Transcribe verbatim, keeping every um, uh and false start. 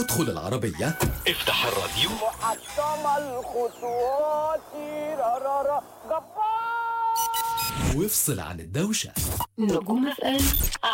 ادخل العربية، افتح الراديو. محطم الخطوات رارارا جبار. وافصل عن الدوشة. نجوم اف ام